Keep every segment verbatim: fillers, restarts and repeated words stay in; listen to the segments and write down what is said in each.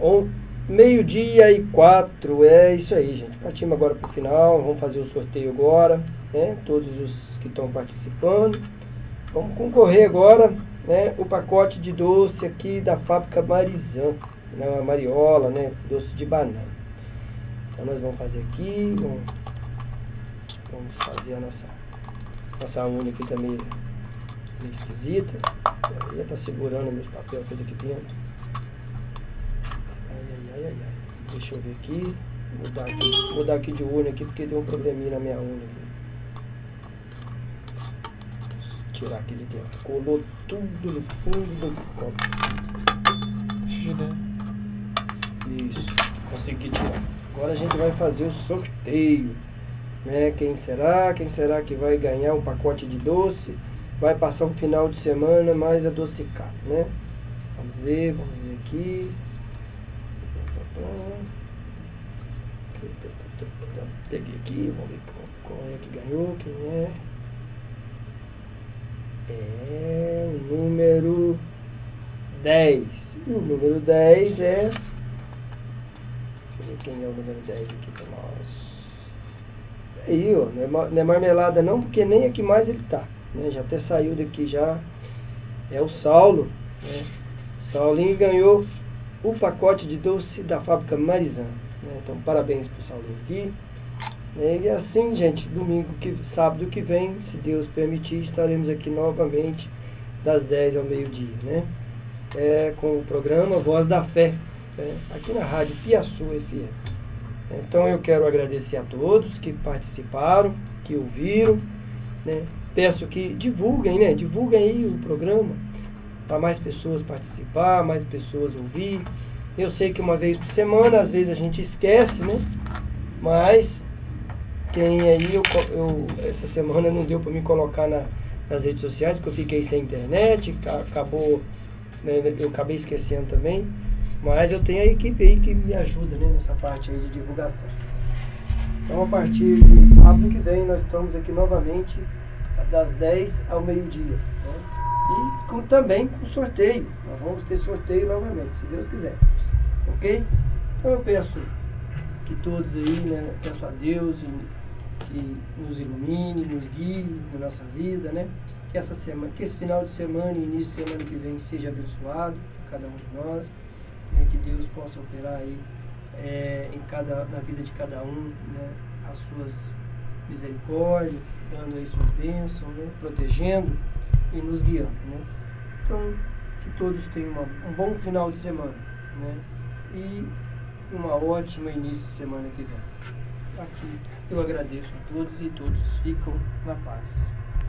On, meio-dia e quatro, é isso aí, gente. Partimos agora para o final, vamos fazer o sorteio agora, né? Todos os que estão participando. Vamos concorrer agora, né? O pacote de doce aqui da fábrica Marizan, né? A Mariola, né? Doce de banana. Então nós vamos fazer aqui, vamos, vamos fazer a nossa, nossa unha aqui também meio esquisita. Ela tá segurando meus papéis tudo aqui dentro. Ai, ai, ai, ai, ai. Deixa eu ver aqui. Mudar aqui, mudar aqui de unha aqui, porque deu um probleminha na minha unha aqui. Vou tirar aqui de dentro. Colou tudo no fundo do copo. Isso, consegui tirar. Agora a gente vai fazer o sorteio, né? Quem será? Quem será que vai ganhar um pacote de doce? Vai passar um final de semana mais adocicado, né? Vamos ver, vamos ver aqui. Peguei aqui, vamos ver qual é que ganhou, quem é. É o número dez. E o número dez é... Deixa eu ver quem é o número dez aqui para nós. Aí, ó, não é, não é marmelada não, porque nem aqui mais ele tá. Né? Já até saiu daqui já. É o Saulo, né? Saulinho ganhou o pacote de doce da fábrica Marizan, né? Então parabéns pro Saulinho aqui, né? E assim, gente, domingo que sábado que vem, se Deus permitir, estaremos aqui novamente das dez ao meio-dia, né? É, com o programa Voz da Fé, né? Aqui na rádio Piaçu F M. Então eu quero agradecer a todos que participaram, que ouviram, né? Peço que divulguem, né? Divulguem aí o programa, para mais pessoas participar, mais pessoas ouvir. Eu sei que uma vez por semana, às vezes a gente esquece, né? Mas quem aí, eu, eu, essa semana não deu para me colocar na, nas redes sociais, porque eu fiquei sem internet, acabou, né? Eu acabei esquecendo também. Mas eu tenho a equipe aí que me ajuda, né? Nessa parte aí de divulgação. Então a partir de sábado que vem nós estamos aqui novamente das dez ao meio-dia, né? E com, também com sorteio. Nós vamos ter sorteio novamente, se Deus quiser. Ok? Então eu peço que todos aí, né? Peço a Deus que nos ilumine, nos guie na nossa vida, né? Que essa semana, que esse final de semana e início de semana que vem seja abençoado por cada um de nós, né? Que Deus possa operar aí é, em cada, na vida de cada um, né? As suas misericórdias, dando aí suas bênçãos, né? Protegendo e nos guiando, né? Então, que todos tenham uma, um bom final de semana, né? E uma ótima início de semana que vem. Aqui eu agradeço a todos e todos ficam na paz.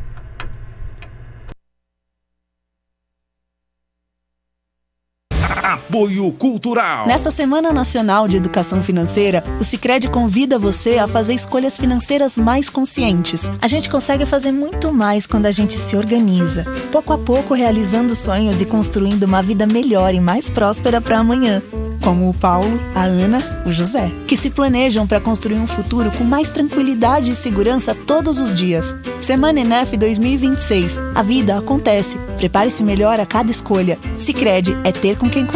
Apoio Cultural. Nessa Semana Nacional de Educação Financeira, o Sicredi convida você a fazer escolhas financeiras mais conscientes. A gente consegue fazer muito mais quando a gente se organiza, pouco a pouco realizando sonhos e construindo uma vida melhor e mais próspera para amanhã. Como o Paulo, a Ana, o José, que se planejam para construir um futuro com mais tranquilidade e segurança todos os dias. Semana Enef dois mil e vinte e seis. A vida acontece. Prepare-se melhor a cada escolha. Sicredi é ter com quem